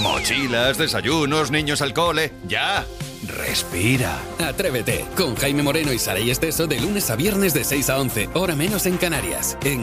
Mochilas, desayunos, niños al cole. ¡Ya! Respira. Atrévete con Jaime Moreno y Saray Esteso de lunes a viernes de 6 a 11, hora menos en Canarias. En